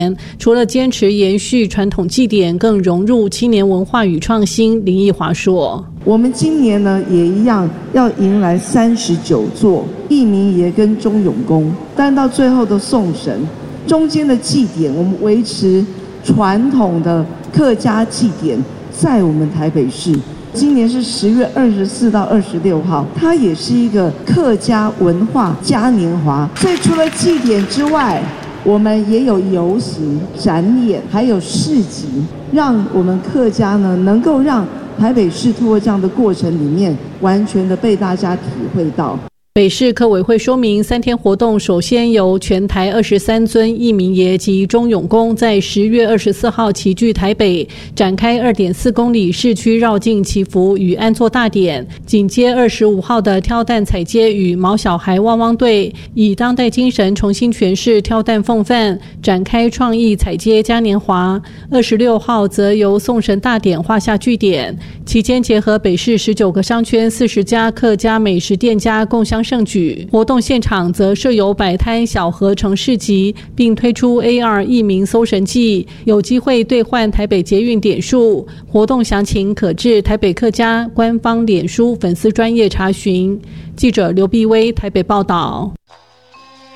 除了坚持延续传统祭典，更融入青年文化与创新。林奕华说：“ 我们今年呢也一样要迎来39座义民爷跟忠永宫，但到最后的送神，中间的祭典我们维持传统的客家祭典，在我们台北市。今年是10月24到26号，它也是一个客家文化嘉年华。所以除了祭典之外，我们也有游行、展演，还有市集，让我们客家呢能够让台北市通过这样的过程里面，完全的被大家体会到。” 北市客委会说明，3天活动首先由全台23尊义民爷及忠永宫在10月24号齐聚台北，展开2.4公里市区绕境祈福与安坐大典。紧接25号的挑担踩街与毛小孩汪汪队，以当代精神重新诠释挑担奉饭，展开创意踩街嘉年华。26号则由送神大典画下句点，期间结合北市19个商圈40家客家美食店家共襄盛举。活动现场则设有摆摊小合成市集，并推出 AR 义民搜神记，有机会兑换台北捷运点数。活动详情可至台北客家官方脸书粉丝专页查询。记者刘碧薇台北报道。